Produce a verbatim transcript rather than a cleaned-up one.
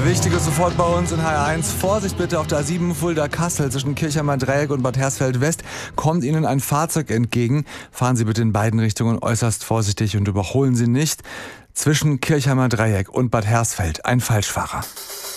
Wichtiges sofort bei uns in H R eins. Vorsicht bitte auf der A sieben Fulda-Kassel zwischen Kirchheimer Dreieck und Bad Hersfeld-West. Kommt Ihnen ein Fahrzeug entgegen. Fahren Sie bitte in beiden Richtungen äußerst vorsichtig und überholen Sie nicht. Zwischen Kirchheimer Dreieck und Bad Hersfeld ein Falschfahrer.